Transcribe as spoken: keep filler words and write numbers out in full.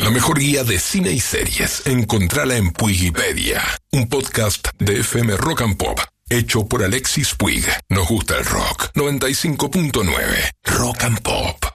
La mejor guía de cine y series, encontrala en Puigipedia, un podcast de F M Rock and Pop, hecho por Alexis Puig. Nos gusta el rock. noventa y cinco punto nueve Rock and Pop.